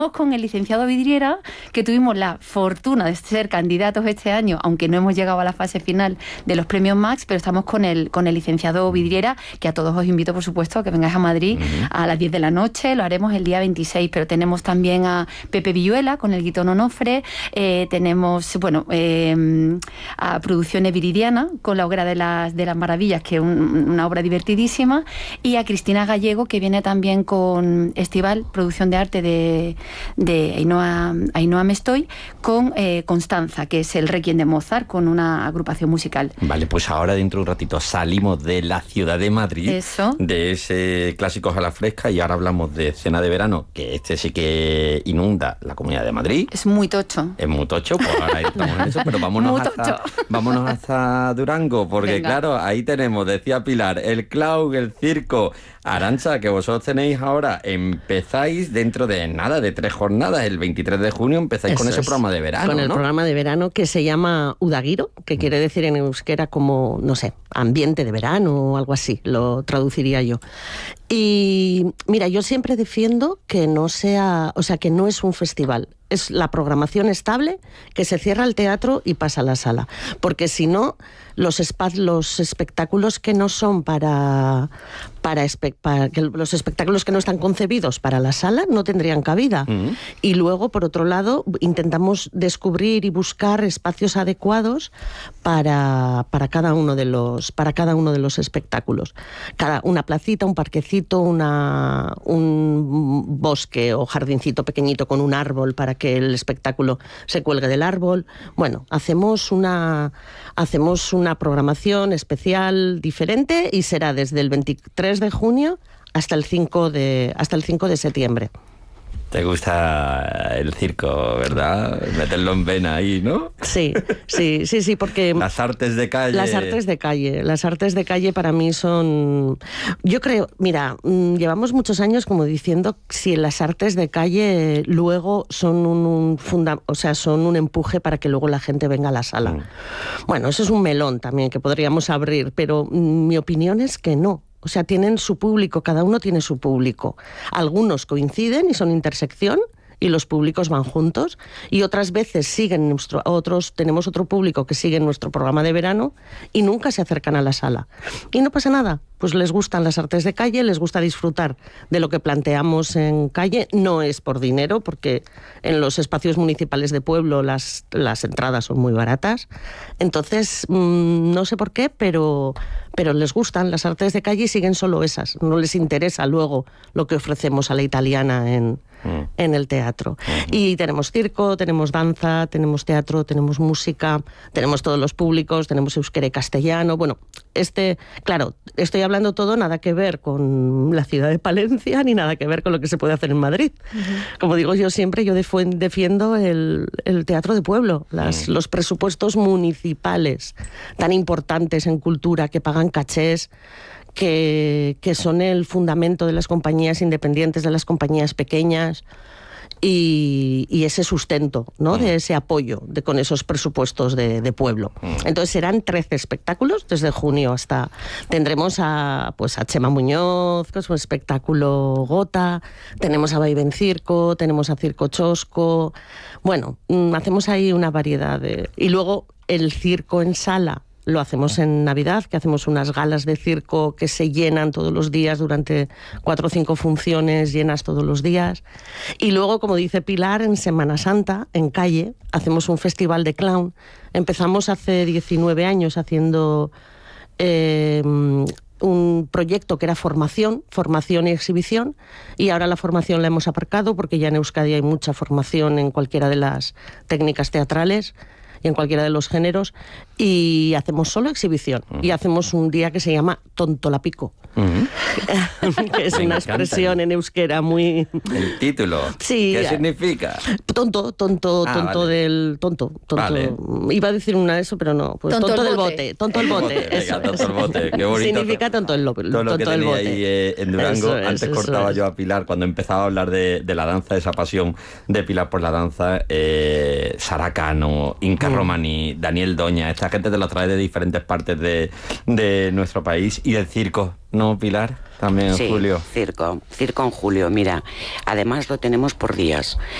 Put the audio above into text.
con el licenciado Vidriera, que tuvimos la fortuna de ser candidatos este año, aunque no hemos llegado a la fase final de los premios Max, pero estamos con el licenciado Vidriera, que a todos os invito, por supuesto, a que vengáis a Madrid a las 10 de la noche, lo haremos el día 26, pero tenemos también a Pepe Villuela con el Guitón Onofre, tenemos, a Producciones Viridiana con la Hoguera de las Maravillas, que es una obra divertidísima, y a Cristina Gallego, que viene también con Estival, producción de arte de Ainhoa Mestoy, con Constanza, que es el Requiem de Mozart, con una agrupación musical. Vale, pues ahora dentro de un ratito salimos de la ciudad de Madrid, eso, de ese Clásicos a la Fresca, y ahora hablamos de Cena de Verano, que este sí que inunda la Comunidad de Madrid. Es muy tocho. Es muy tocho, pues ahora estamos en eso, pero vámonos hasta Durango, porque venga, claro, ahí tenemos, decía Pilar, el clown, el circo. Arantxa, que vosotros tenéis ahora, empezáis dentro de nada, de 3 jornadas, el 23 de junio empezáis con ese programa de verano, con el programa de verano que se llama Udagiro, que quiere decir en euskera como, no sé, ambiente de verano o algo así, lo traduciría yo. Y mira, yo siempre defiendo que no sea, o sea, que no es un festival, es la programación estable, que se cierra el teatro y pasa a la sala, porque si no, los espectáculos que no son los espectáculos que no están concebidos para la sala no tendrían cabida. Y luego, por otro lado, intentamos descubrir y buscar espacios adecuados para cada uno de los espectáculos. Una placita, un parquecito, un bosque o jardincito pequeñito con un árbol para que el espectáculo se cuelgue del árbol. Bueno, hacemos una programación especial diferente y será desde el 23 de junio hasta el 5 de septiembre. Te gusta el circo, ¿verdad? Meterlo en vena ahí, ¿no? Sí, porque... Las artes de calle. Las artes de calle para mí son... Yo creo, mira, llevamos muchos años como diciendo si las artes de calle luego son son un empuje para que luego la gente venga a la sala. Bueno, eso es un melón también que podríamos abrir, pero mi opinión es que no. O sea, tienen su público, cada uno tiene su público. Algunos coinciden y son intersección y los públicos van juntos, y otras veces tenemos otro público que sigue nuestro programa de verano y nunca se acercan a la sala. Y no pasa nada, pues les gustan las artes de calle, les gusta disfrutar de lo que planteamos en calle. No es por dinero, porque en los espacios municipales de pueblo las entradas son muy baratas. Entonces, no sé por qué, pero les gustan las artes de calle y siguen solo esas. No les interesa luego lo que ofrecemos a la italiana en el teatro. Y tenemos circo, tenemos danza, tenemos teatro, tenemos música, tenemos todos los públicos, tenemos euskera y castellano. Bueno, claro, estoy hablando todo nada que ver con la ciudad de Palencia ni nada que ver con lo que se puede hacer en Madrid. Como digo yo siempre, yo defiendo el teatro de pueblo, los presupuestos municipales tan importantes en cultura que pagan cachés, que son el fundamento de las compañías independientes, de las compañías pequeñas, y ese sustento, ¿no? De ese apoyo con esos presupuestos de pueblo. Entonces serán 13 espectáculos desde junio hasta... Tendremos a Chema Muñoz, que es un espectáculo Gota, tenemos a Vaivén Circo, tenemos a Circo Chosco. Bueno, hacemos ahí una variedad y luego el circo en sala lo hacemos en Navidad, que hacemos unas galas de circo que se llenan todos los días durante 4 o 5 funciones llenas todos los días. Y luego, como dice Pilar, en Semana Santa, en calle, hacemos un festival de clown. Empezamos hace 19 años haciendo un proyecto que era formación y exhibición, y ahora la formación la hemos aparcado porque ya en Euskadi hay mucha formación en cualquiera de las técnicas teatrales y en cualquiera de los géneros, y hacemos solo exhibición. Y hacemos un día que se llama Tontolapico, que es una expresión en euskera muy... El título. Sí. ¿Qué significa? Tonto vale. Del tonto. Vale. Iba a decir una de eso, pero no. Pues tonto del bote. Tonto el bote. Venga, tonto el bote. Qué bonito. Significa tonto el bote. Todo lo que tenía ahí en Durango. Antes cortaba yo a Pilar cuando empezaba a hablar de la danza, esa pasión de Pilar por la danza. Saracano, Inca Romaní, Daniel Doña, esta gente te lo trae de diferentes partes de nuestro país. Y el circo, ¿no, Pilar? También en julio. Circo en julio, mira, además lo tenemos por días.